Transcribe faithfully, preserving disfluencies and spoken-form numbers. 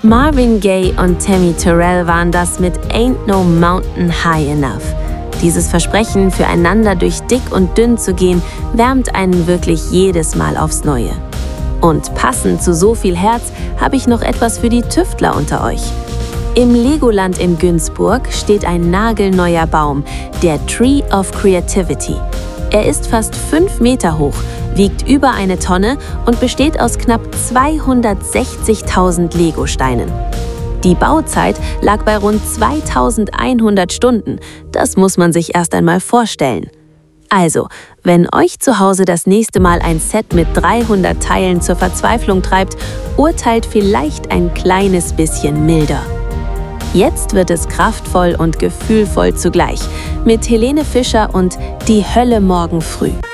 Marvin Gaye und Tammy Terrell waren das mit Ain't No Mountain High Enough. Dieses Versprechen, füreinander durch dick und dünn zu gehen, wärmt einen wirklich jedes Mal aufs Neue. Und passend zu so viel Herz habe ich noch etwas für die Tüftler unter euch. Im Legoland in Günzburg steht ein nagelneuer Baum, der Tree of Creativity. Er ist fast fünf Meter hoch, wiegt über eine Tonne und besteht aus knapp zweihundertsechzigtausend Legosteinen. Die Bauzeit lag bei rund zweitausendeinhundert Stunden. Das muss man sich erst einmal vorstellen. Also, wenn euch zu Hause das nächste Mal ein Set mit dreihundert Teilen zur Verzweiflung treibt, urteilt vielleicht ein kleines bisschen milder. Jetzt wird es kraftvoll und gefühlvoll zugleich mit Helene Fischer und Die Hölle morgen früh.